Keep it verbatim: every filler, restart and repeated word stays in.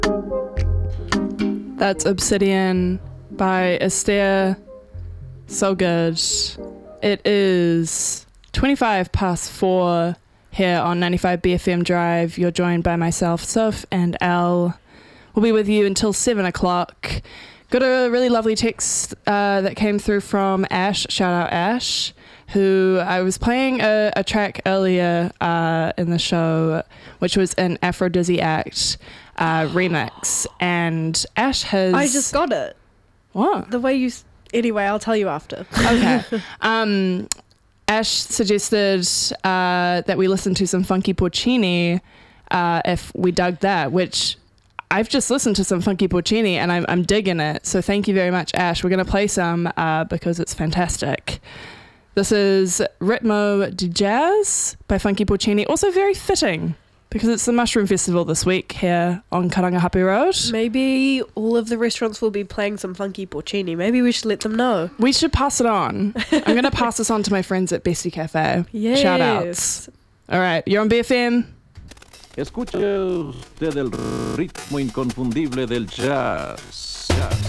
That's Obsidian by Esther. So good. It is twenty-five past four here on ninety-five B F M Drive. You're joined by myself, Soph, and Al. We'll be with you until seven o'clock. Got a really lovely text uh, that came through from Ash. Shout out Ash, who I was playing a, a track earlier uh, in the show, which was an Aphrodisiac uh, remix. And Ash has... I just got it. What? The way you... S- anyway, I'll tell you after. Okay. um, Ash suggested uh, that we listen to some Funky Porcini uh, if we dug that, which... I've just listened to some Funky Porcini and I'm, I'm digging it. So thank you very much, Ash. We're going to play some uh, because it's fantastic. This is Ritmo di Jazz by Funky Porcini. Also very fitting because it's the Mushroom Festival this week here on Karangahape Road. Maybe all of the restaurants will be playing some Funky Porcini. Maybe we should let them know. We should pass it on. I'm going to pass this on to my friends at Bestie Cafe. Yes. Shout outs. All right, you're on B F M. Escuche usted el ritmo inconfundible del jazz. Jazz.